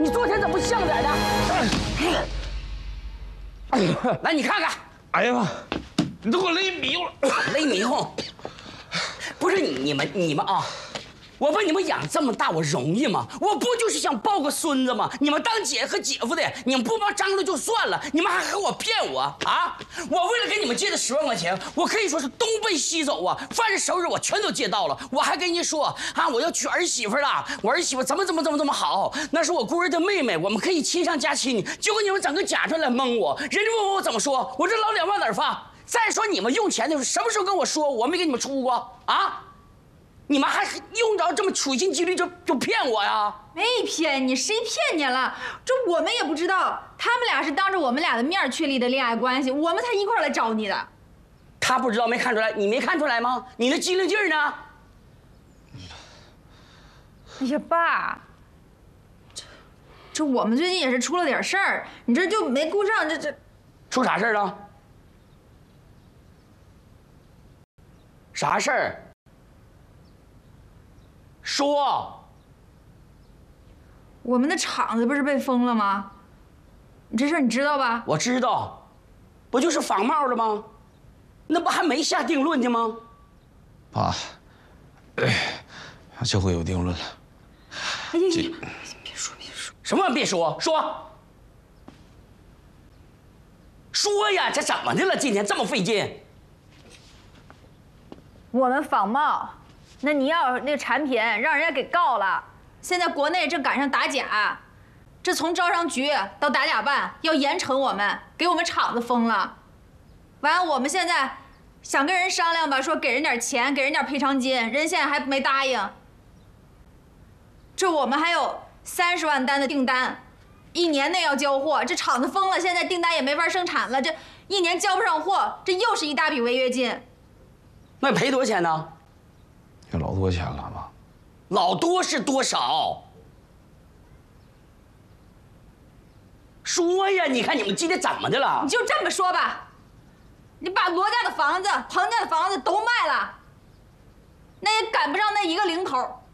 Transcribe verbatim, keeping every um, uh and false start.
你昨天怎么不像点呢？来，你看看。 哎呀妈，你都给我勒迷糊了。 勒迷糊？不是你你们你们啊！我把你们养这么大，我容易吗？我不就是想抱个孙子吗？你们当姐和姐夫的，你们不帮张罗就算了，你们还和我骗我啊！我为了给你们借的十万块钱，我可以说是东奔西走啊，凡是熟人我全都借到了。我还跟人家说啊，我要娶儿媳妇了，我儿媳妇怎么怎么怎么怎么好，那是我姑儿的妹妹，我们可以亲上加亲。结果你们整个假出来蒙我，人家问我我怎么说，我这老两万哪儿放？再说你们用钱的时候，什么时候跟我说我没给你们出过啊？你们还用着这么处心积虑就就骗我呀？ 没骗你，谁骗你了？这我们也不知道，他们俩是当着我们俩的面确立的恋爱关系，我们才一块来找你的。 他不知道没看出来，你没看出来吗？你那机灵劲儿呢？ 哎呀，爸，这这我们最近也是出了点事儿，你这就没顾上，这这出啥事儿了？啥事儿？说。 我们的厂子不是被封了吗？你这事儿你知道吧？ 我知道，不就是仿冒的吗？那不还没下定论呢吗？ 爸，哎，这回有定论了。 哎呀呀，别说别说， 什么别说说说呀！这怎么的了？今天这么费劲？ 我们仿冒，那你要那个产品让人家给告了。现在国内正赶上打假，这从招商局到打假办要严惩我们，给我们厂子封了。完了，我们现在想跟人商量吧，说给人点钱，给人点赔偿金，人现在还没答应。这我们还有三十万单的订单，一年内要交货。这厂子封了，现在订单也没法生产了，这一年交不上货，这又是一大笔违约金。 那赔多少钱呢？ 也老多钱了吧？ 老多是多少？说呀！你看你们今天怎么的了？ 你就这么说吧，你把罗家的房子、彭家的房子都卖了，那也赶不上那一个零头。